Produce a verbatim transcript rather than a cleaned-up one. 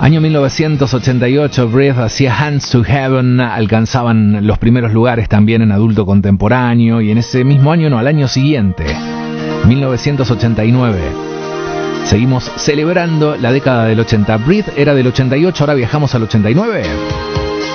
Año mil novecientos ochenta y ocho, Breath hacía Hands to Heaven, alcanzaban los primeros lugares también en adulto contemporáneo, y en ese mismo año, no, al año siguiente, mil novecientos ochenta y nueve, seguimos celebrando la década del ochenta. Breath era del ochenta y ocho, ahora viajamos al ochenta y nueve.